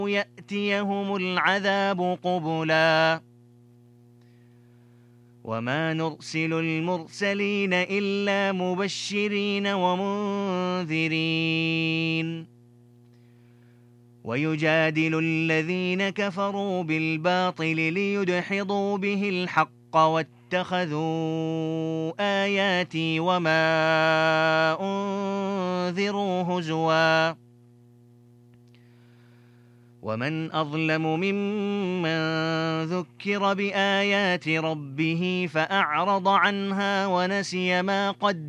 يأتيهم العذاب قبلا وما نرسل المرسلين إلا مبشرين ومنذرين ويجادل الذين كفروا بالباطل ليدحضوا به الحق واتخذوا آياتي وما أنذروا هزوا ومن أظلم ممن ذكر بآيات ربه فأعرض عنها ونسي ما قدم